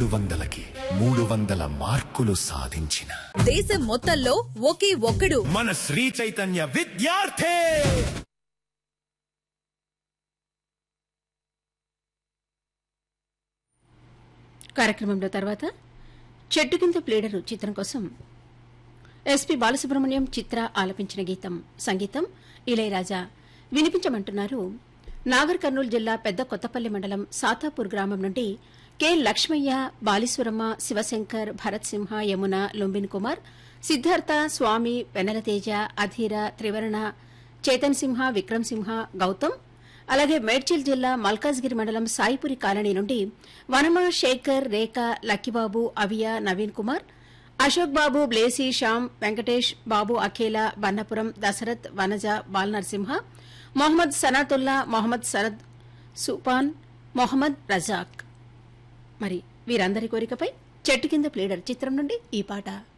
700కి 300 మార్కులు సాధించిన దేశం మొత్తంలో ఒకే ఒక్కడు మన శ్రీ చైతన్య విద్యార్థి. కార్యక్రమంలో తర్వాత చెట్టు కింద ప్లేడరు చిత్రం కోసం ఎస్పీ బాలసుబ్రహ్మణ్యం చిత్ర ఆలపించిన గీతం, సంగీతం ఇళయరాజా. వినిపించమంటున్నారు నాగర్ కర్నూలు జిల్లా పెద్ద కొత్తపల్లి మండలం సాతాపూర్ గ్రామం నుండి కె లక్ష్మయ్య, బాలీశ్వరమ్మ, శివశంకర్, భరత్ సింహ, యమున, లొంబిన్ కుమార్, సిద్ధార్థ, స్వామి, వెన్నెలతేజ, అధీర, త్రివర్ణ, చేతన్ సింహ, విక్రమ్ సింహ, గౌతమ్. అలాగే మేడ్చల్ జిల్లా మల్కాజ్గిరి మండలం సాయిపురి కాలనీ నుండి వనమ, శేఖర్, రేఖ, లక్కిబాబు, అవియా, నవీన్ కుమార్, అశోక్ బాబు, బ్లేసి, శ్యామ్, వెంకటేష్, బాబు, అఖేల, బన్నపురం, దశరథ్, వనజ, బాల్ నరసింహ, మొహమ్మద్ సనాతుల్లా, మొహమ్మద్ సరద్, సుపాన్, మొహమ్మద్ రజాక్. మరి వీరందరి కోరికపై చెట్టు కింద ప్లేడర్ చిత్రం నుండి ఈ పాట.